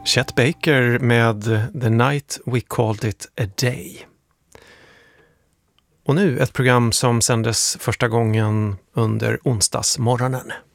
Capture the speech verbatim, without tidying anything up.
Chet Baker med The Night We Called It A Day. Och nu ett program som sändes första gången under onsdagsmorgonen.